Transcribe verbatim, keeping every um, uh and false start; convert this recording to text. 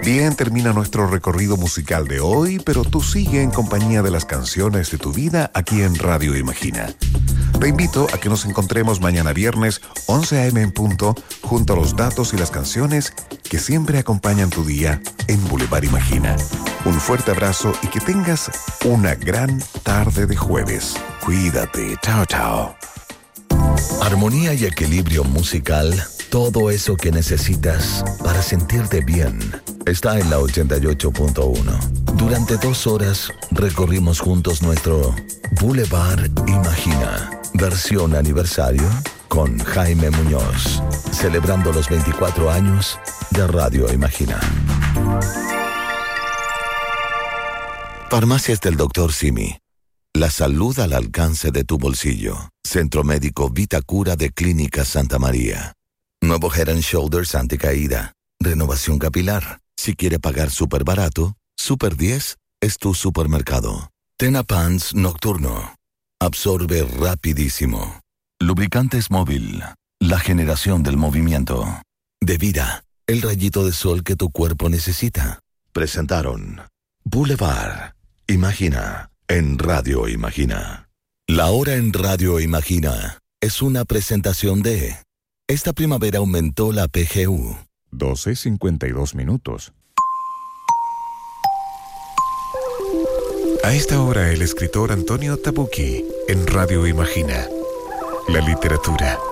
Bien, termina nuestro recorrido musical de hoy, pero tú sigue en compañía de las canciones de tu vida aquí en Radio Imagina. Te invito a que nos encontremos mañana viernes, once a eme en punto, junto a los datos y las canciones que siempre acompañan tu día en Boulevard Imagina. Un fuerte abrazo y que tengas una gran tarde de jueves. Cuídate. Chao, chao. Armonía y equilibrio musical, todo eso que necesitas para sentirte bien, está en la ochenta y ocho punto uno. Durante dos horas recorrimos juntos nuestro Boulevard Imagina, versión aniversario con Jaime Muñoz, celebrando los veinticuatro años de Radio Imagina. Farmacias del doctor Simi. La salud al alcance de tu bolsillo. Centro Médico Vitacura de Clínica Santa María. Nuevo Head and Shoulders anticaída. Renovación capilar. Si quiere pagar súper barato, Super diez es tu supermercado. Tena Pants Nocturno. Absorbe rapidísimo. Lubricantes Móvil. La generación del movimiento. De Vida. El rayito de sol que tu cuerpo necesita. Presentaron Boulevard Imagina en Radio Imagina. La hora en Radio Imagina es una presentación de... Esta primavera aumentó la P G U. doce cincuenta y dos minutos. A esta hora el escritor Antonio Tabucchi en Radio Imagina. La literatura